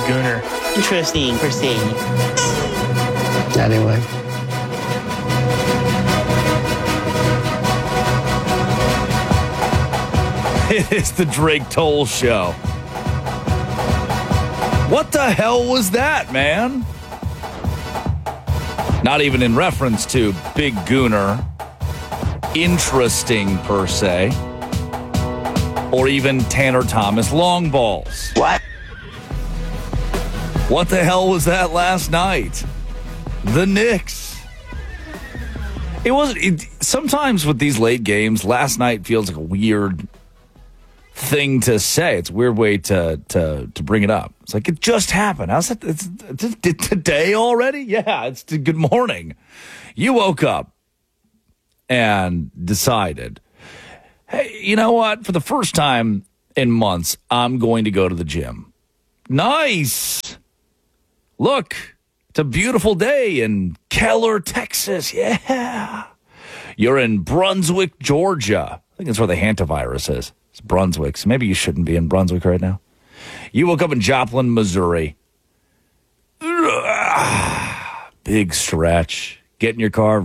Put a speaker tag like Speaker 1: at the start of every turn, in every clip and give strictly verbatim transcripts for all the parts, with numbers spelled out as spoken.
Speaker 1: Gooner. Interesting per se.
Speaker 2: Anyway.
Speaker 3: It is the Drake Toll Show. What the hell was that, man? Not even in reference to Big Gooner. Interesting, per se. Or even Tanner Thomas long balls.
Speaker 2: What?
Speaker 3: What the hell was that last night? The Knicks. It wasn't. It, sometimes with these late games, last night feels like a weird thing to say. It's a weird way to to to bring it up. It's like it just happened. How's it? It's, it's, it's today already? Yeah. It's good morning. You woke up and decided, hey, you know what? For the first time in months, I'm going to go to the gym. Nice. Look, it's a beautiful day in Keller, Texas. Yeah. You're in Brunswick, Georgia. I think that's where the hantavirus is. It's Brunswick. So maybe you shouldn't be in Brunswick right now. You woke up in Joplin, Missouri. Big stretch. Get in your car.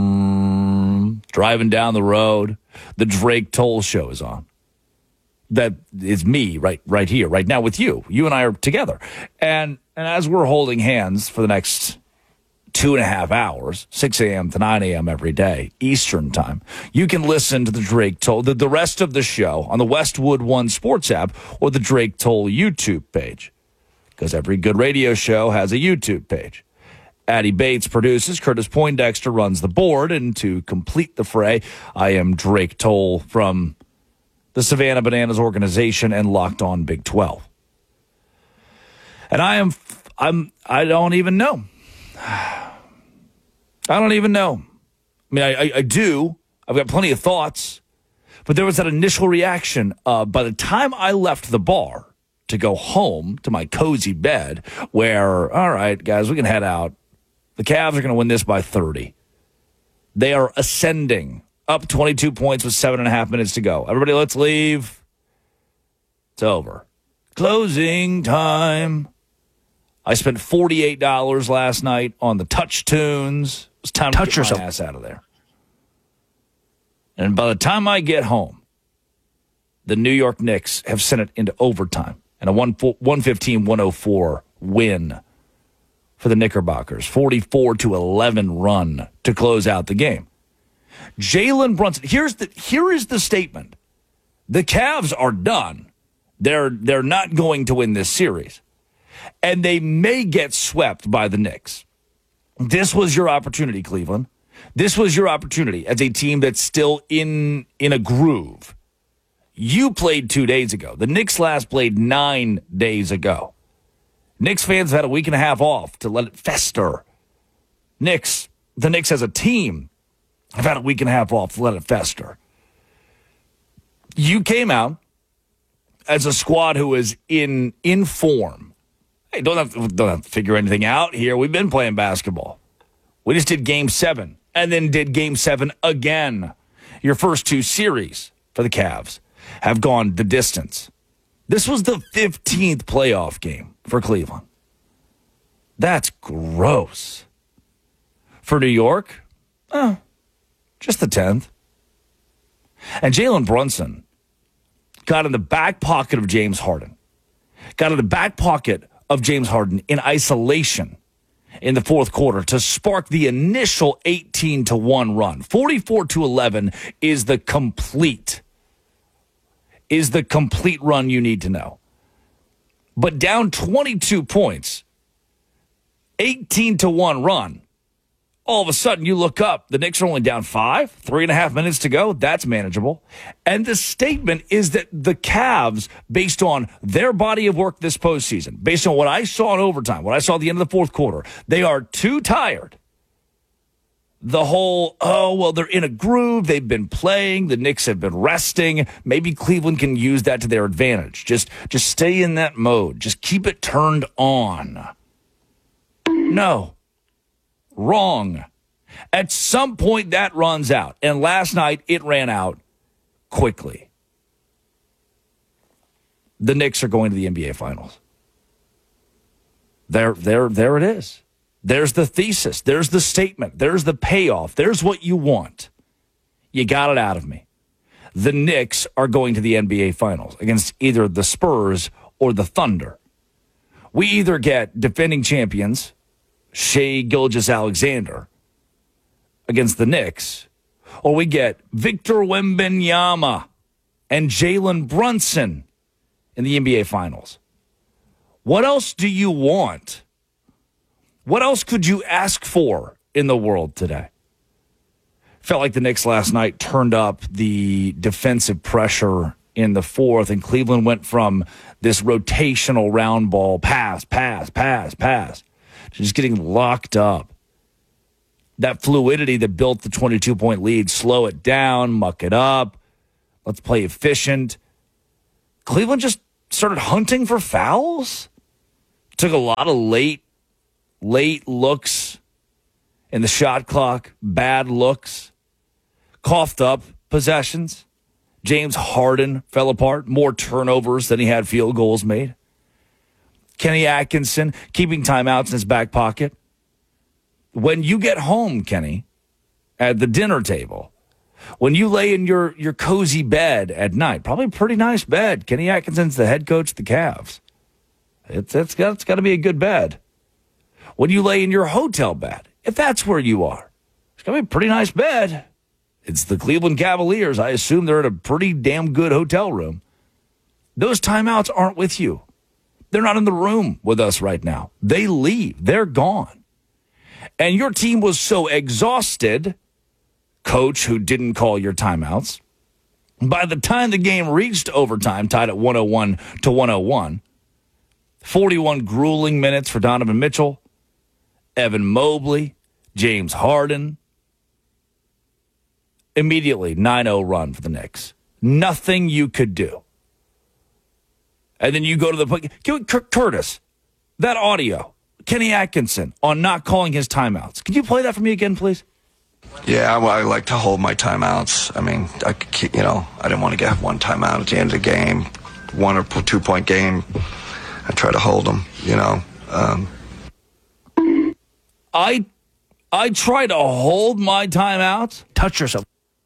Speaker 3: Driving down the road. The Drake Toll Show is on. That is me right right here, right now with you. You and I are together. And and as we're holding hands for the next two and a half hours, six a.m. to nine a.m. every day, Eastern time, you can listen to the Drake Toll, the, the rest of the show on the Westwood One Sports app or the Drake Toll YouTube page. Because every good radio show has a YouTube page. Addie Bates produces, Curtis Poindexter runs the board, and to complete the fray, I am Drake Toll from the Savannah Bananas organization and Locked On Big twelve. And I am, I'm, I don't even know. I don't even know. I mean, I, I, I do. I've got plenty of thoughts. But there was that initial reaction. Uh, by the time I left the bar to go home to my cozy bed, where, all right, guys, we can head out. The Cavs are going to win this by thirty. They are ascending. Up twenty-two points with seven and a half minutes to go. Everybody, let's leave. It's over. Closing time. I spent forty-eight dollars last night on the Touch Tunes. It's time to
Speaker 2: Touch
Speaker 3: get
Speaker 2: yourself.
Speaker 3: my ass out of there. And by the time I get home, the New York Knicks have sent it into overtime and a one fifteen one oh four win for the Knickerbockers. forty-four to eleven run to close out the game. Jalen Brunson, here's the here is the statement. The Cavs are done. They're they're not going to win this series. And they may get swept by the Knicks. This was your opportunity, Cleveland. This was your opportunity as a team that's still in in a groove. You played two days ago. The Knicks last played nine days ago. Knicks fans have had a week and a half off to let it fester. Knicks, the Knicks as a team I've had a week and a half off to let it fester. You came out as a squad who is in in form. Hey, don't have, to, don't have to figure anything out here. We've been playing basketball. We just did game seven and then did game seven again. Your first two series for the Cavs have gone the distance. This was the fifteenth playoff game for Cleveland. That's gross. For New York, oh, just the tenth. And Jalen Brunson got in the back pocket of James Harden. Got in the back pocket of James Harden in isolation in the fourth quarter to spark the initial eighteen to one run. forty-four to eleven is the complete, is the complete run you need to know. But down twenty-two points, eighteen to one run. All of a sudden, you look up. The Knicks are only down five, three and a half minutes to go. That's manageable. And the statement is that the Cavs, based on their body of work this postseason, based on what I saw in overtime, what I saw at the end of the fourth quarter, they are too tired. The whole, oh, well, they're in a groove. They've been playing. The Knicks have been resting. Maybe Cleveland can use that to their advantage. Just, just stay in that mode. Just keep it turned on. No. Wrong. At some point, that runs out. And last night, it ran out quickly. The Knicks are going to the N B A Finals. There, there, there it is. There's the thesis. There's the statement. There's the payoff. There's what you want. You got it out of me. The Knicks are going to the N B A Finals against either the Spurs or the Thunder. We either get defending champions, Shai Gilgeous-Alexander, against the Knicks, or we get Victor Wembanyama and Jalen Brunson in the N B A Finals. What else do you want? What else could you ask for in the world today? Felt like the Knicks last night turned up the defensive pressure in the fourth, and Cleveland went from this rotational round ball, pass, pass, pass, pass, to just getting locked up. That fluidity that built the twenty-two point lead, slow it down, muck it up, let's play efficient. Cleveland just started hunting for fouls. Took a lot of late, late looks in the shot clock, bad looks, coughed up possessions. James Harden fell apart, more turnovers than he had field goals made. Kenny Atkinson keeping timeouts in his back pocket. When you get home, Kenny, at the dinner table, when you lay in your, your cozy bed at night, probably a pretty nice bed. Kenny Atkinson's the head coach of the Cavs. It's, it's got, it's got to be a good bed. When you lay in your hotel bed, if that's where you are, it's got to be a pretty nice bed. It's the Cleveland Cavaliers. I assume they're in a pretty damn good hotel room. Those timeouts aren't with you. They're not in the room with us right now. They leave. They're gone. And your team was so exhausted, coach who didn't call your timeouts, by the time the game reached overtime, tied at one oh one to one oh one, forty-one grueling minutes for Donovan Mitchell, Evan Mobley, James Harden. Immediately, nine oh run for the Knicks. Nothing you could do. And then you go to the... Curtis, that audio, Kenny Atkinson on not calling his timeouts. Can you play that for me again, please?
Speaker 2: Yeah, well, I like to hold my timeouts. I mean, I could keep, you know, I didn't want to get one timeout at the end of the game, one or two point game. I try to hold them, you know. Um.
Speaker 3: I, I try to hold my timeouts. Touch yourself.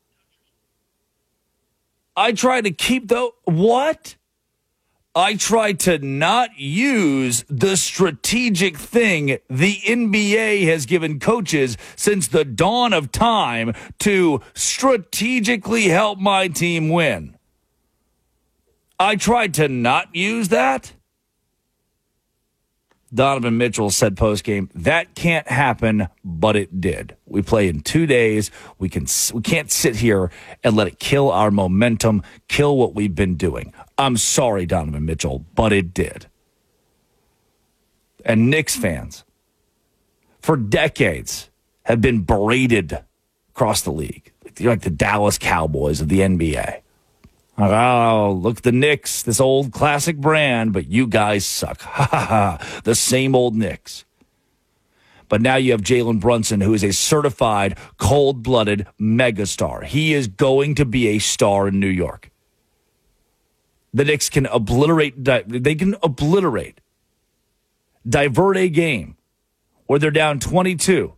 Speaker 3: I try to keep the what? I try to not use the strategic thing the N B A has given coaches since the dawn of time to strategically help my team win. I tried to not use that. Donovan Mitchell said postgame, that can't happen, but it did. We play in two days. We can we can't sit here and let it kill our momentum, kill what we've been doing. I'm sorry, Donovan Mitchell, but it did. And Knicks fans, for decades, have been berated across the league. You're like the Dallas Cowboys of the N B A. Oh, look, the Knicks, this old classic brand, but you guys suck. Ha ha ha. The same old Knicks. But now you have Jalen Brunson, who is a certified, cold-blooded megastar. He is going to be a star in New York. The Knicks can obliterate, they can obliterate, divert a game where they're down twenty-two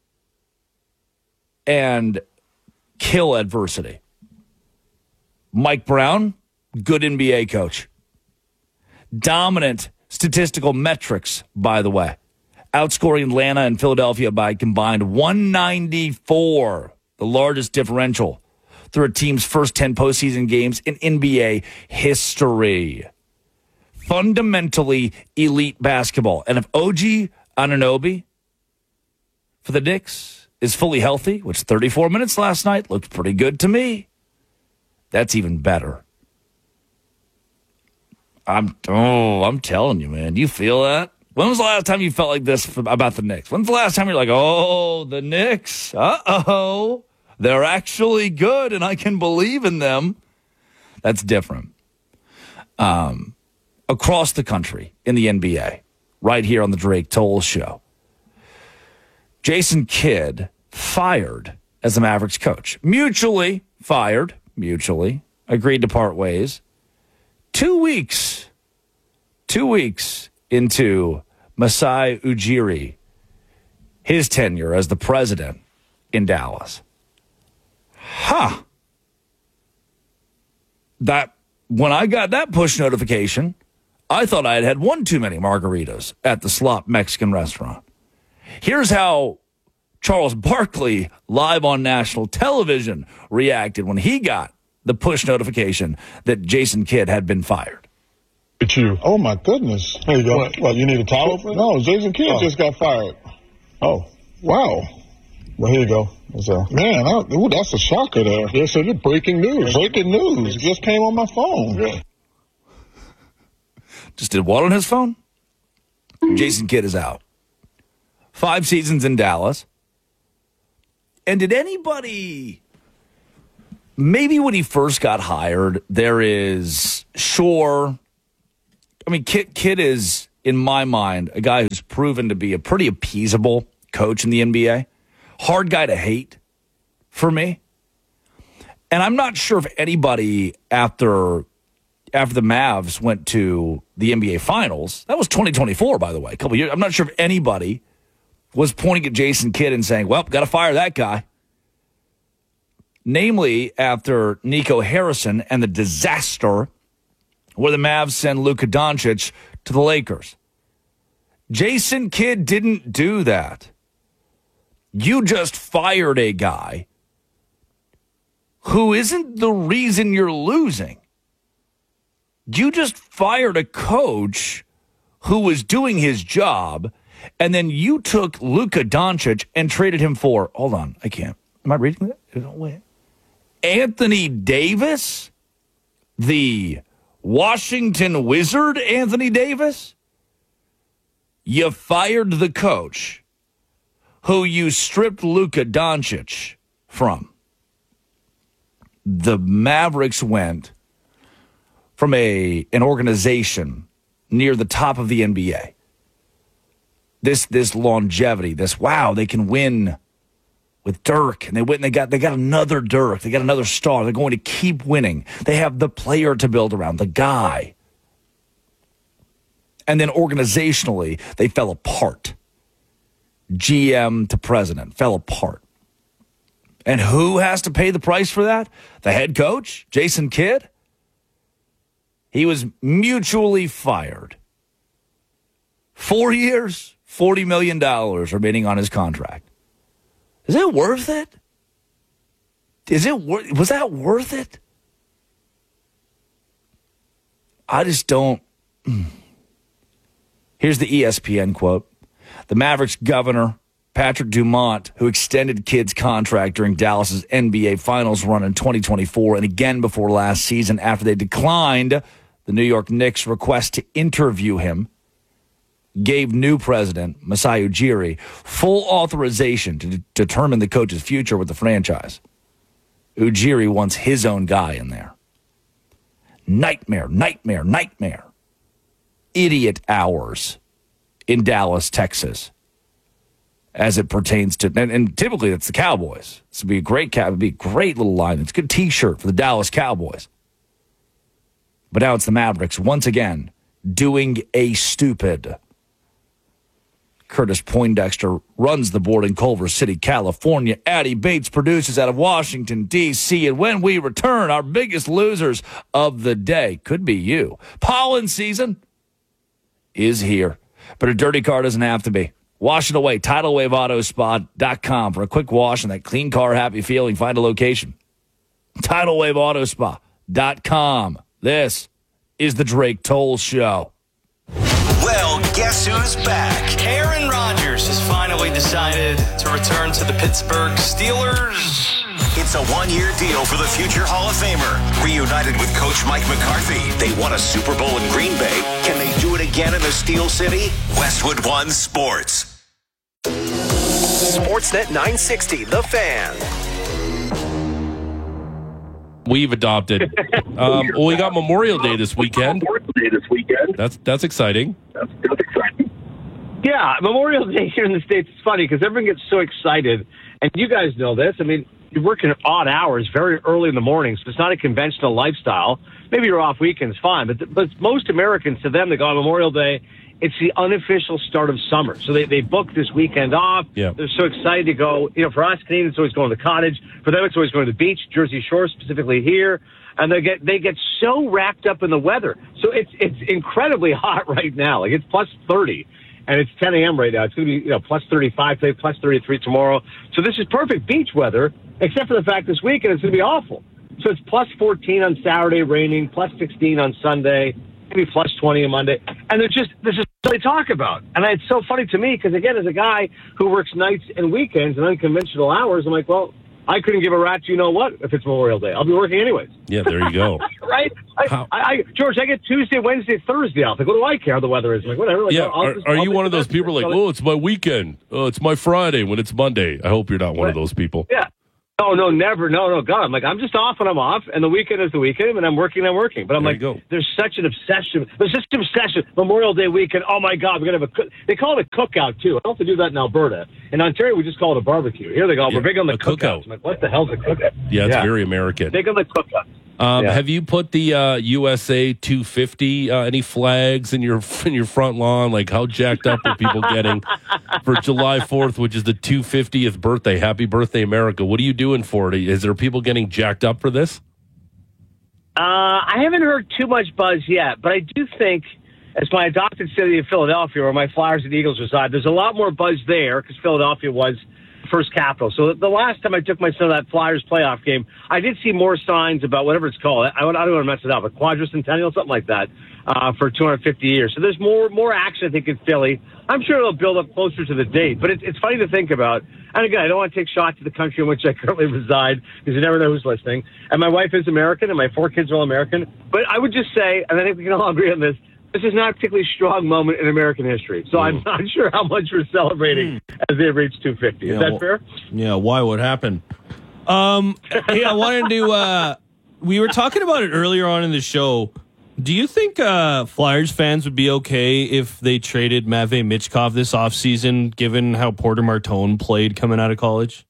Speaker 3: and kill adversity. Mike Brown, good N B A coach. Dominant statistical metrics, by the way. Outscoring Atlanta and Philadelphia by combined one ninety-four, the largest differential through a team's first ten postseason games in N B A history. Fundamentally elite basketball. And if O G Anunoby for the Knicks is fully healthy, which thirty-four minutes last night looked pretty good to me, that's even better. I'm oh, I'm telling you, man. Do you feel that? When was the last time you felt like this about the Knicks? When's the last time you're like, oh, the Knicks, uh-oh, they're actually good and I can believe in them? That's different. Um, across the country in the N B A, right here on the Drake Toll Show, Jason Kidd fired as the Mavericks coach. Mutually fired. Mutually agreed to part ways. Two weeks, two weeks into Masai Ujiri, his tenure as the president in Dallas. Huh. That, when I got that push notification, I thought I had had one too many margaritas at the Slop Mexican restaurant. Here's how Charles Barkley, live on national television, reacted when he got the push notification that Jason Kidd had been fired.
Speaker 4: It's you. Oh, my goodness. There you go. What, what you need a towel? No, Jason Kidd oh. just got fired. Oh, wow. Well, here you go. A, man, I, ooh, that's a shocker there. Yes, it is breaking news. Breaking news. It just came on my phone. Yeah.
Speaker 3: Just did what on his phone? Jason Kidd is out. Five seasons in Dallas. And did anybody, maybe when he first got hired, there is, sure, I mean, Kidd, Kidd is, in my mind, a guy who's proven to be a pretty appeasable coach in the N B A. Hard guy to hate for me. And I'm not sure if anybody after after the Mavs went to the N B A Finals, that was twenty twenty-four, by the way, a couple years. I'm not sure if anybody was pointing at Jason Kidd and saying, well, got to fire that guy. Namely, after Nico Harrison and the disaster where the Mavs send Luka Doncic to the Lakers. Jason Kidd didn't do that. You just fired a guy who isn't the reason you're losing. You just fired a coach who was doing his job, and then you took Luka Doncic and traded him for, hold on, I can't. Am I reading that? Wait. Anthony Davis? The Washington Wizard Anthony Davis? You fired the coach who you stripped Luka Doncic from. The Mavericks went from a an organization near the top of the N B A. This this longevity, this wow, they can win with Dirk, and they went and they got they got another Dirk, they got another star. They're going to keep winning. They have the player to build around, the guy. And then organizationally, they fell apart. G M to president fell apart. And who has to pay the price for that? The head coach, Jason Kidd. He was mutually fired. Four years, forty million dollars remaining on his contract. Is it worth it? Is it worth? Was that worth it? I just don't. Here's the E S P N quote. The Mavericks governor, Patrick Dumont, who extended Kidd's contract during Dallas's N B A Finals run in twenty twenty-four and again before last season after they declined the New York Knicks' request to interview him, gave new president, Masai Ujiri, full authorization to de- determine the coach's future with the franchise. Ujiri wants his own guy in there. Nightmare, nightmare, nightmare. Idiot hours in Dallas, Texas, as it pertains to, and, and typically it's the Cowboys. This would be a great, it would be a great little line. It's a good T-shirt for the Dallas Cowboys. But now it's the Mavericks once again doing a stupid. Curtis Poindexter runs the board in Culver City, California. Addie Bates produces out of Washington, D C And when we return, our biggest losers of the day could be you. Pollen season is here, but a dirty car doesn't have to be. Wash it away. Tidal Wave Auto Spa dot com for a quick wash and that clean car happy feeling. Find a location. Tidal Wave Auto Spa dot com. This is the Drake Toll Show.
Speaker 5: Well, guess who's back? Aaron Rodgers has finally decided to return to the Pittsburgh Steelers. It's a one-year deal for the future Hall of Famer. Reunited with Coach Mike McCarthy, they won a Super Bowl in Green Bay. Can they do it again in the Steel City? Westwood One Sports.
Speaker 6: Sportsnet nine sixty, The Fan.
Speaker 7: We've adopted. Um, well, we got Memorial Day this weekend.
Speaker 8: Memorial Day this weekend.
Speaker 7: That's that's exciting.
Speaker 8: That's, that's exciting.
Speaker 9: Yeah, Memorial Day here in the States is funny because everyone gets so excited. And you guys know this. I mean, you work in odd hours very early in the morning, so it's not a conventional lifestyle. Maybe you're off weekends, fine. But, but most Americans, to them, they go on Memorial Day. It's the unofficial start of summer. So they, they book this weekend off.
Speaker 7: Yeah.
Speaker 9: They're so excited to go. You know, for us Canadians, it's always going to the cottage. For them, it's always going to the beach, Jersey Shore, specifically here. And they get they get so wrapped up in the weather. So it's it's incredibly hot right now. Like, it's plus thirty. And it's ten a.m. right now. It's going to be, you know, plus thirty-five today, plus thirty-three tomorrow. So this is perfect beach weather, except for the fact this weekend it's going to be awful. So it's plus fourteen on Saturday, raining, plus sixteen on Sunday, maybe plus twenty on Monday. And they're just, this is what they talk about. And it's so funny to me because, again, as a guy who works nights and weekends and unconventional hours, I'm like, well, I couldn't give a rat's you know what if it's Memorial Day. I'll be working anyways.
Speaker 7: Yeah, there you go.
Speaker 9: Right? I, I, I, George, I get Tuesday, Wednesday, Thursday off. Like, what do I care how the weather is? I'm like, whatever. Like,
Speaker 7: Yeah,
Speaker 9: I'll, I'll
Speaker 7: are,
Speaker 9: just,
Speaker 7: are
Speaker 9: I'll
Speaker 7: you
Speaker 9: make
Speaker 7: one of
Speaker 9: the
Speaker 7: those
Speaker 9: best
Speaker 7: people
Speaker 9: of it.
Speaker 7: like, oh, it's my weekend. Oh, it's my Friday when it's Monday. I hope you're not one of those people.
Speaker 9: Yeah. No, no, never. No, no, God. I'm like, I'm just off when I'm off, and the weekend is the weekend, and I'm working, I'm working. But I'm
Speaker 7: There
Speaker 9: like,
Speaker 7: you go.
Speaker 9: there's such an obsession. There's such an obsession. Memorial Day weekend. Oh, my God. We're going to have a cook. They call it a cookout, too. I don't have to do that in Alberta. In Ontario, we just call it a barbecue. Here they go.
Speaker 7: Yeah,
Speaker 9: We're big on the
Speaker 7: a
Speaker 9: cookout.
Speaker 7: cookout.
Speaker 9: I'm like, what the hell's a cookout?
Speaker 7: Yeah, it's very American.
Speaker 9: Big on the cookout.
Speaker 7: Um,
Speaker 9: Yeah.
Speaker 7: Have you put the uh, U S A two fifty, uh, any flags in your in your front lawn? Like, how jacked up are people getting for July fourth, which is the two hundred fiftieth birthday? Happy birthday, America. What are you doing for it? Is there people getting jacked up for this?
Speaker 9: Uh, I haven't heard too much buzz yet, but I do think, as my adopted city of Philadelphia, where my Flyers and Eagles reside, there's a lot more buzz there because Philadelphia was the first capital. So the last time I took my son to that Flyers playoff game, I did see more signs about whatever it's called. I, I don't want to mess it up, a quadricentennial, something like that, uh, for two hundred fifty years. So there's more more action, I think, in Philly. I'm sure it'll build up closer to the date, but it, it's funny to think about. And again, I don't want to take shots at the country in which I currently reside because you never know who's listening. And my wife is American, and my four kids are all American. But I would just say, and I think we can all agree on this, this is not a particularly strong moment in American history. So mm. I'm not sure how much we're celebrating mm. as they reach two fifty. Is
Speaker 10: yeah,
Speaker 9: that
Speaker 10: well,
Speaker 9: fair?
Speaker 10: Yeah, why? What happened? Um, hey, I wanted to, uh, we were talking about it earlier on in the show. Do you think uh, Flyers fans would be okay if they traded Matvei Michkov this offseason, given how Porter Martone played coming out of college?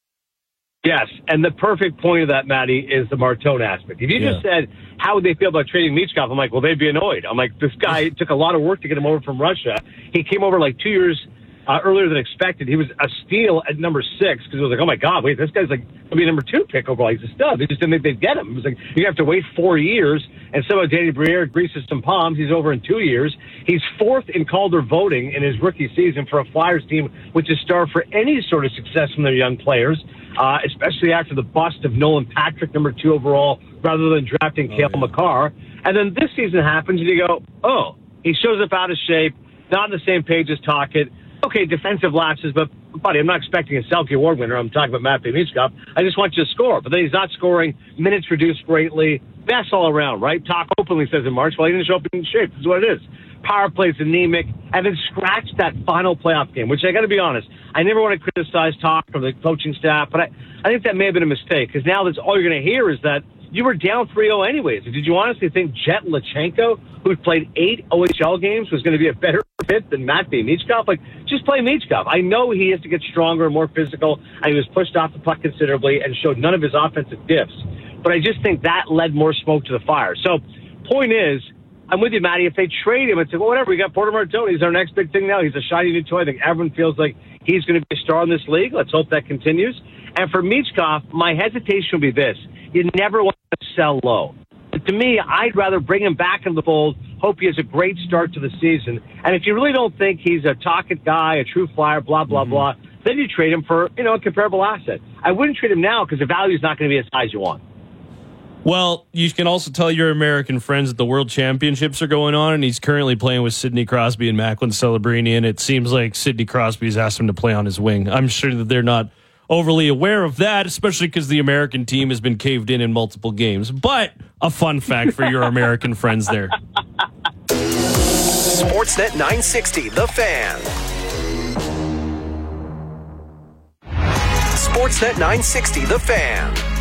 Speaker 9: Yes, and the perfect point of that, Matty, is the Martone aspect. If you
Speaker 10: Yeah.
Speaker 9: just said, how would they feel about trading Michkov? I'm like, well, they'd be annoyed. I'm like, this guy took a lot of work to get him over from Russia. He came over like two years uh, earlier than expected. He was a steal at number six because it was like, oh, my God, wait, this guy's like going to be a number two pick overall. He's a stud. They just didn't think they'd get him. It was like, you have to wait four years, and somehow Danny Briere greases some palms. He's over in two years. He's fourth in Calder voting in his rookie season for a Flyers team, which is starved for any sort of success from their young players. Uh, especially after the bust of Nolan Patrick, number two overall, rather than drafting oh, Cale yeah. Makar. And then this season happens, and you go, oh, he shows up out of shape, not on the same page as Tocchet. Okay, defensive lapses, but, buddy, I'm not expecting a Selke Award winner. I'm talking about Matvei Michkov. I just want you to score. But then he's not scoring. Minutes reduced greatly. Mess all around, right? Talk openly says in March, well, he didn't show up in shape. This is what it is. Power plays anemic, and then scratch that final playoff game, which I got to be honest, I never want to criticize Talk or the coaching staff, but I, I think that may have been a mistake because now that's all you're going to hear is that you were down three oh anyways. Did you honestly think Jet Lachenko, who'd played eight O H L games, was going to be a better fit than Matvei Michkov? Like, just play Michkov. I know he has to get stronger and more physical, and he was pushed off the puck considerably and showed none of his offensive diffs. But I just think that led more smoke to the fire. So, point is, I'm with you, Matty. If they trade him and say, well, whatever, we got Porter Martone. He's our next big thing now. He's a shiny new toy. I think everyone feels like he's going to be a star in this league. Let's hope that continues. And for Michkov, my hesitation would be this. You never want to sell low. But to me, I'd rather bring him back in the fold, hope he has a great start to the season. And if you really don't think he's a Tocchet guy, a true Flyer, blah, blah, mm-hmm. blah, then you trade him for, you know, a comparable asset. I wouldn't trade him now because the value is not going to be as high as you want.
Speaker 10: Well, you can also tell your American friends that the World Championships are going on, and he's currently playing with Sidney Crosby and Macklin Celebrini, and it seems like Sidney Crosby's asked him to play on his wing. I'm sure that they're not overly aware of that, especially because the American team has been caved in in multiple games. But a fun fact for your American friends there.
Speaker 6: Sportsnet nine sixty, The Fan. Sportsnet nine sixty, The Fan.